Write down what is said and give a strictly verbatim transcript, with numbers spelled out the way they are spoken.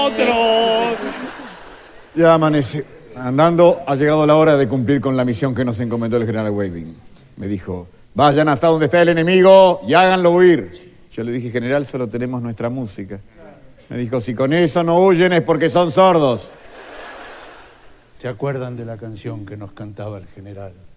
Otro. Ya amanece. Andando, ha llegado la hora de cumplir con la misión que nos encomendó el general Waving. Me dijo, vayan hasta donde está el enemigo y háganlo huir. Yo le dije, general, solo tenemos nuestra música. Me dijo, si con eso no huyen es porque son sordos. ¿Se acuerdan de la canción que nos cantaba el general?